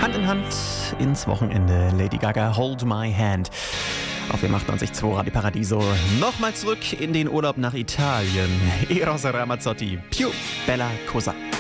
Hand in Hand ins Wochenende. Lady Gaga, Hold My Hand. Auf dem 98.2 Radio Paradiso. Nochmal zurück in den Urlaub nach Italien. Eros Ramazzotti, Più Bella Cosa.